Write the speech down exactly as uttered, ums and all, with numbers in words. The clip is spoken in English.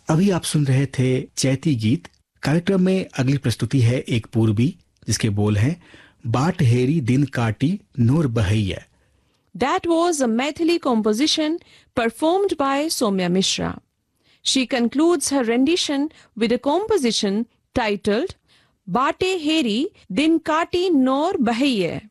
अभी आप सुन रहे थे चैती गीत। कार्यक्रम में अगली प्रस्तुति है एक पूर्वी, जिसके बोल हैं बाट हेरी दिन काटी नूर बहैया। That was a Maithili composition performed by Somya Mishra. She concludes her rendition with a composition titled Baate Heri Din Kati Nor Bahaiye.